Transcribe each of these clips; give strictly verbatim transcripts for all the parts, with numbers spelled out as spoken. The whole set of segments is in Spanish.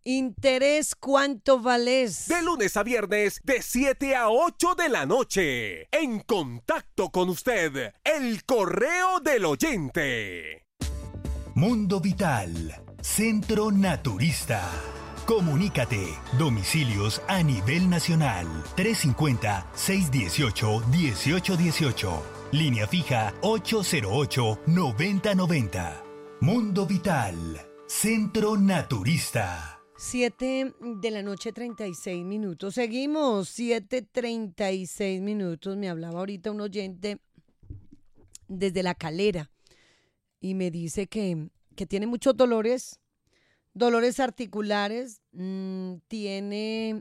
Interés, ¿cuánto vales? De lunes a viernes, de siete a ocho de la noche. En contacto con usted, el correo del oyente. Mundo Vital, Centro Naturista. Comunícate. Domicilios a nivel nacional. trescientos cincuenta, seiscientos dieciocho, dieciocho dieciocho. Línea fija ocho cero ocho, noventa noventa. Mundo Vital, Centro Naturista. Siete de la noche, treinta y seis minutos. Seguimos, siete treinta y seis minutos. Me hablaba ahorita un oyente desde La Calera y me dice que, que tiene muchos dolores, dolores articulares, mmm, tiene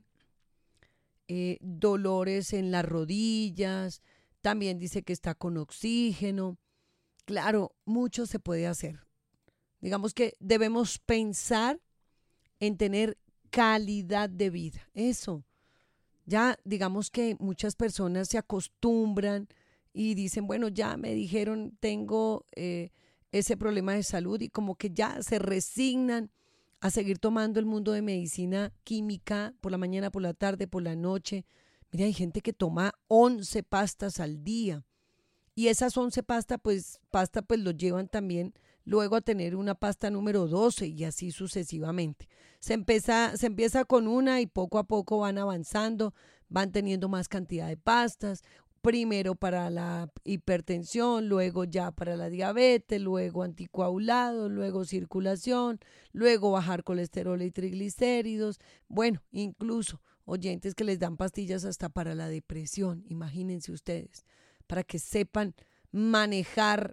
eh, dolores en las rodillas, también dice que está con oxígeno. Claro, mucho se puede hacer. Digamos que debemos pensar en tener calidad de vida. Eso. Ya digamos que muchas personas se acostumbran y dicen, bueno, ya me dijeron, tengo eh, ese problema de salud, y como que ya se resignan a seguir tomando el mundo de medicina química por la mañana, por la tarde, por la noche. Mira, hay gente que toma once pastas al día, y esas once pastas, pues, pasta, pues lo llevan también luego a tener una pasta número doce y así sucesivamente. Se empieza, se empieza con una y poco a poco van avanzando, van teniendo más cantidad de pastas, primero para la hipertensión, luego ya para la diabetes, luego anticoagulado, luego circulación, luego bajar colesterol y triglicéridos. Bueno, incluso oyentes que les dan pastillas hasta para la depresión, imagínense ustedes, para que sepan manejar.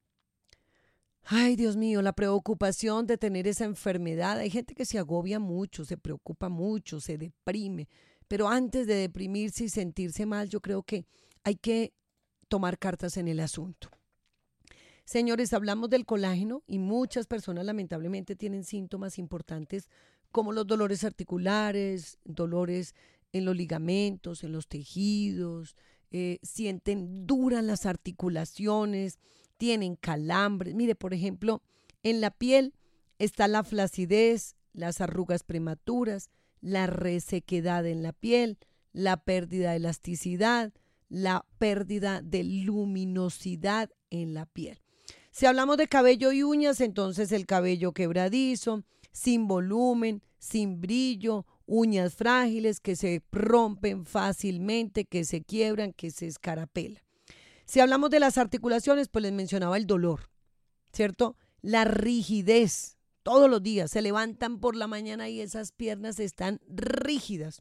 Ay, Dios mío, la preocupación de tener esa enfermedad. Hay gente que se agobia mucho, se preocupa mucho, se deprime. Pero antes de deprimirse y sentirse mal, yo creo que hay que tomar cartas en el asunto. Señores, hablamos del colágeno y muchas personas lamentablemente tienen síntomas importantes como los dolores articulares, dolores en los ligamentos, en los tejidos, eh, sienten duras las articulaciones, tienen calambres. Mire, por ejemplo, en la piel está la flacidez, las arrugas prematuras, la resequedad en la piel, la pérdida de elasticidad, la pérdida de luminosidad en la piel. Si hablamos de cabello y uñas, entonces el cabello quebradizo, sin volumen, sin brillo, uñas frágiles que se rompen fácilmente, que se quiebran, que se escarapelan. Si hablamos de las articulaciones, pues les mencionaba el dolor, ¿cierto? La rigidez, todos los días se levantan por la mañana y esas piernas están rígidas.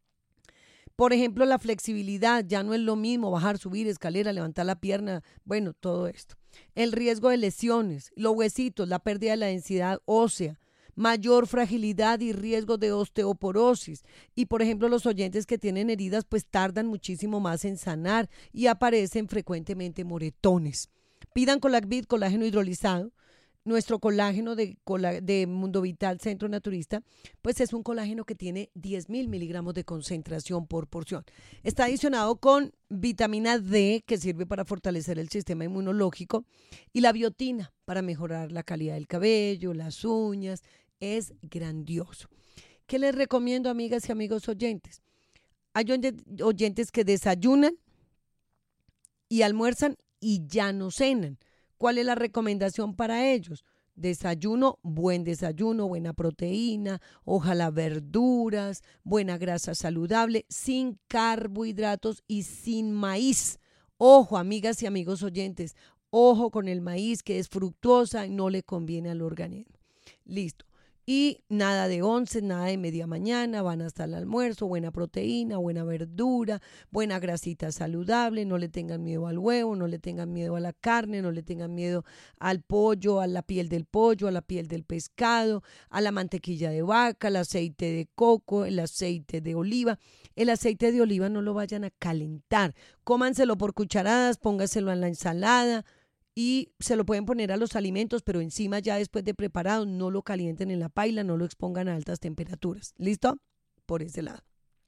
Por ejemplo, la flexibilidad, ya no es lo mismo bajar, subir escalera, levantar la pierna, bueno, todo esto. El riesgo de lesiones, los huesitos, la pérdida de la densidad ósea, mayor fragilidad y riesgo de osteoporosis. Y por ejemplo, los oyentes que tienen heridas pues tardan muchísimo más en sanar y aparecen frecuentemente moretones. Pidan Colacvit, colágeno hidrolizado. Nuestro colágeno de, de Mundo Vital Centro Naturista, pues es un colágeno que tiene diez mil miligramos de concentración por porción. Está adicionado con vitamina D, que sirve para fortalecer el sistema inmunológico, y la biotina para mejorar la calidad del cabello, las uñas. Es grandioso. ¿Qué les recomiendo, amigas y amigos oyentes? Hay oyentes que desayunan y almuerzan y ya no cenan. ¿Cuál es la recomendación para ellos? Desayuno, buen desayuno, buena proteína, ojalá verduras, buena grasa saludable, sin carbohidratos y sin maíz. Ojo, amigas y amigos oyentes, ojo con el maíz, que es fructuosa y no le conviene al organismo. Listo. Y nada de once, nada de media mañana, van hasta el almuerzo, buena proteína, buena verdura, buena grasita saludable, no le tengan miedo al huevo, no le tengan miedo a la carne, no le tengan miedo al pollo, a la piel del pollo, a la piel del pescado, a la mantequilla de vaca, al aceite de coco, el aceite de oliva. El aceite de oliva no lo vayan a calentar, cómanselo por cucharadas, póngaselo en la ensalada, y se lo pueden poner a los alimentos, pero encima ya después de preparado, no lo calienten en la paila, no lo expongan a altas temperaturas. ¿Listo? Por ese lado.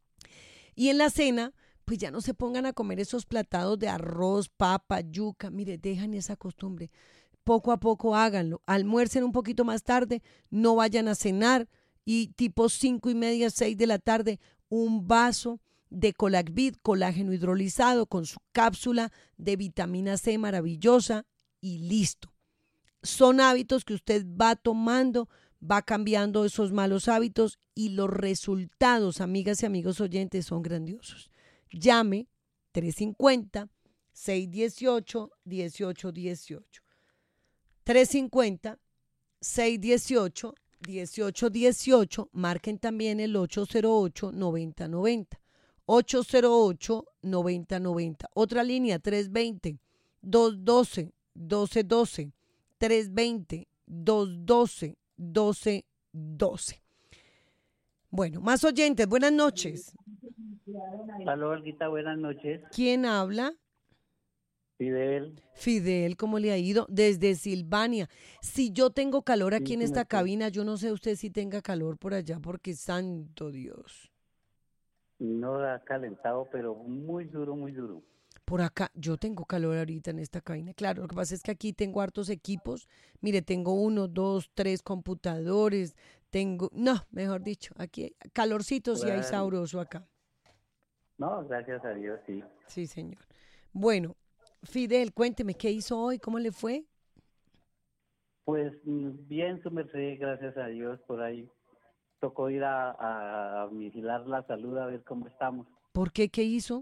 Y en la cena, pues ya no se pongan a comer esos platados de arroz, papa, yuca. Mire, dejan esa costumbre. Poco a poco háganlo. Almuercen un poquito más tarde, no vayan a cenar y tipo cinco y media, seis de la tarde, un vaso de Colacvid, colágeno hidrolizado con su cápsula de vitamina C maravillosa y listo. Son hábitos que usted va tomando, va cambiando esos malos hábitos y los resultados, amigas y amigos oyentes, son grandiosos. Llame tres cinco cero, seis uno ocho, uno ocho uno ocho. tres cinco cero, seis uno ocho, uno ocho uno ocho. Marquen también el ocho cero ocho, nueve cero nueve cero. ocho cero ocho, nueve cero nueve cero. Otra línea, tres dos cero, dos uno dos, uno dos uno dos. tres dos cero, dos uno dos, uno dos uno dos. Bueno, más oyentes, buenas noches. Aló, Olguita, buenas noches. ¿Quién habla? Fidel. Fidel, ¿cómo le ha ido? Desde Silvania. Si yo tengo calor aquí en esta cabina, yo no sé usted si tenga calor por allá, porque santo Dios. No ha calentado, pero muy duro, muy duro. Por acá, yo tengo calor ahorita en esta cabina. Claro, lo que pasa es que aquí tengo hartos equipos. Mire, tengo uno, dos, tres computadores. Tengo, no, mejor dicho, aquí calorcito sí hay sabroso acá. No, gracias a Dios, sí. Sí, señor. Bueno, Fidel, cuénteme, ¿qué hizo hoy? ¿Cómo le fue? Pues bien, su merced, gracias a Dios, por ahí. Tocó ir a, a vigilar la salud, a ver cómo estamos. ¿Por qué? ¿Qué hizo?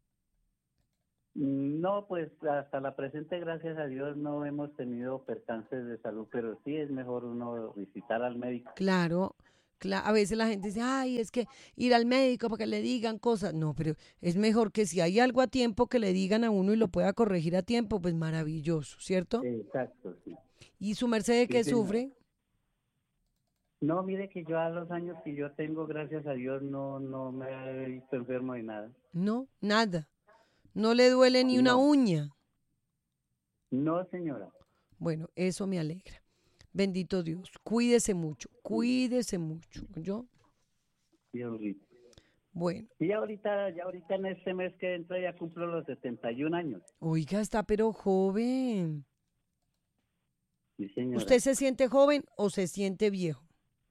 No, pues hasta la presente, gracias a Dios, no hemos tenido percances de salud, pero sí es mejor uno visitar al médico. Claro, claro, a veces la gente dice, ay, es que ir al médico para que le digan cosas. No, pero es mejor que si hay algo a tiempo que le digan a uno y lo pueda corregir a tiempo, pues maravilloso, ¿cierto? Exacto, sí. ¿Y su merced de qué sí, sufre? No, mire que yo a los años que yo tengo, gracias a Dios, no, no me he visto enfermo de nada. No, nada. ¿No le duele ni una no. uña? No, señora. Bueno, eso me alegra. Bendito Dios. Cuídese mucho, cuídese mucho. ¿Yo? Sí, ahorita. Bueno. Y ahorita, ya ahorita en este mes que entra ya cumplo los setenta y un años. Oiga, está pero joven. Sí, señora. ¿Usted se siente joven o se siente viejo?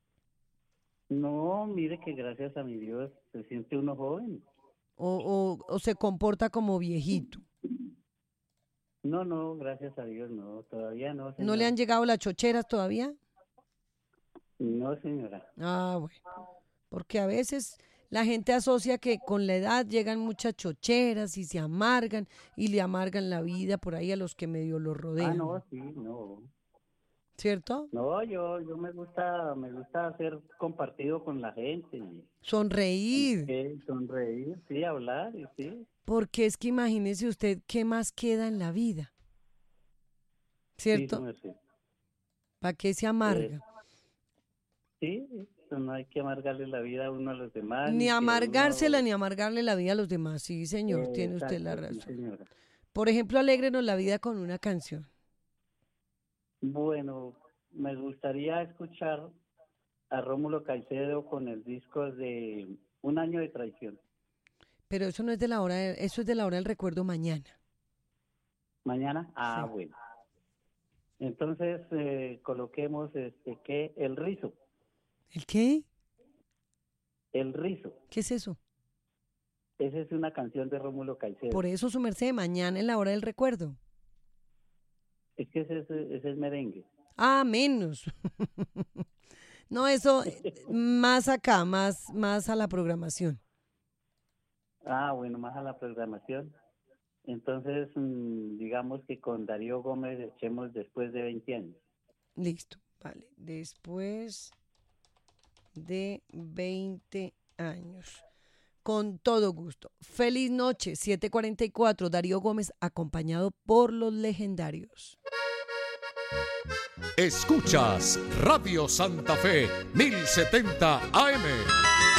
No, mire que gracias a mi Dios se siente uno joven. O, o, o se comporta como viejito. No, no, gracias a Dios, no, todavía no, señora. ¿No le han llegado las chocheras todavía? No, señora. Ah, bueno, porque a veces la gente asocia que con la edad llegan muchas chocheras y se amargan y le amargan la vida por ahí a los que medio los rodean. Ah, no, sí, no. ¿Cierto? No, yo, yo me gusta, me gusta ser compartido con la gente. Y, sonreír. Sí, sonreír, sí, hablar, y sí. Porque es que imagínese usted qué más queda en la vida. ¿Cierto? Sí, sí. ¿Para qué se amarga? Sí, no hay que amargarle la vida a uno a los demás. Ni amargársela uno... ni amargarle la vida a los demás. Sí, señor, eh, tiene exacto, usted la razón. Sí, señora. Por ejemplo, alégrenos la vida con una canción. Bueno, me gustaría escuchar a Rómulo Caicedo con el disco de Un año de traición. Pero eso no es de la hora, de, eso es de la hora del recuerdo mañana. ¿Mañana? Ah, sí. Bueno. Entonces, eh, coloquemos este que El Rizo. ¿El qué? El Rizo. ¿Qué es eso? Esa es una canción de Rómulo Caicedo. Por eso, su merced, mañana en la hora del recuerdo. Es que ese, ese, ese es merengue. Ah, menos. No, eso más acá, más, más a la programación. Ah, bueno, más a la programación. Entonces, mmm, digamos que con Darío Gómez echemos Después de veinte años. Listo, vale. Después de veinte años. Con todo gusto. Feliz noche, siete cuarenta y cuatro. Darío Gómez acompañado por Los Legendarios. Escuchas Radio Santa Fe mil setenta A M.